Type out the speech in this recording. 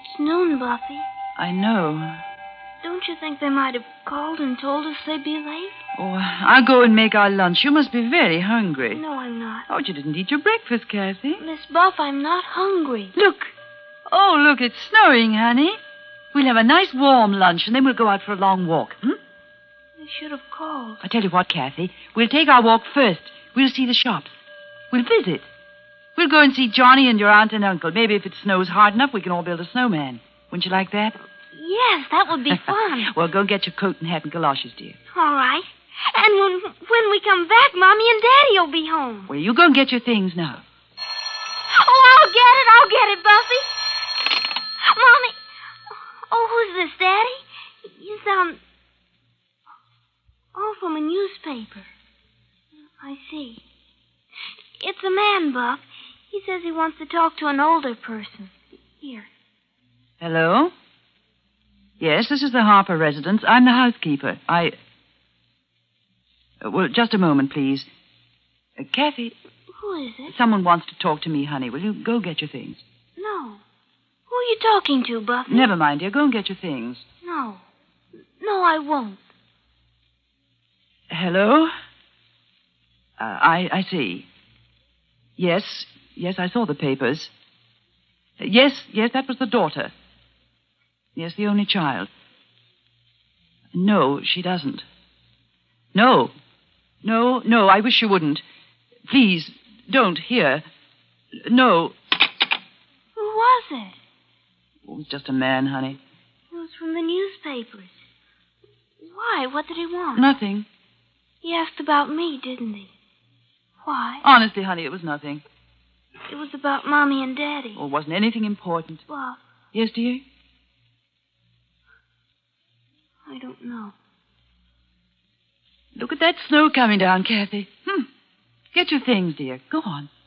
It's noon, Buffy. I know. Don't you think they might have called and told us they'd be late? Oh, I'll go and make our lunch. You must be very hungry. No, I'm not. Oh, you didn't eat your breakfast, Kathy. Miss Buff, I'm not hungry. Look. Oh, look, it's snowing, honey. We'll have a nice warm lunch, and then we'll go out for a long walk. They should have called. I tell you what, Kathy. We'll take our walk first. We'll see the shops. We'll visit. We'll go and see Johnny and your aunt and uncle. Maybe if it snows hard enough, we can all build a snowman. Wouldn't you like that? Yes, that would be fun. Well, go get your coat and hat and galoshes, dear. All right. And when we come back, Mommy and Daddy will be home. Well, you go and get your things now. Oh, I'll get it, Buffy. Mommy. Oh, who's this, Daddy? You sound... Oh, from a newspaper. I see. It's a man, Buff. He says he wants to talk to an older person. Here. Hello? Yes, this is the Harper residence. I'm the housekeeper. Well, just a moment, please. Kathy. Who is it? Someone wants to talk to me, honey. Will you go get your things? No. Who are you talking to, Buffy? Never mind, dear. Go and get your things. No. No, I won't. Hello? I see. Yes, I saw the papers. Yes, that was the daughter. Yes, the only child. No, she doesn't. No, I wish you wouldn't. Please, don't, here. No. Who was it? Oh, it was just a man, honey. It was from the newspapers. Why? What did he want? Nothing. He asked about me, didn't he? Why? Honestly, honey, it was nothing. It was about Mommy and Daddy. Oh, it wasn't anything important. Well... Yes, dear? I don't know. Look at that snow coming down, Kathy. Get your things, dear. Go on.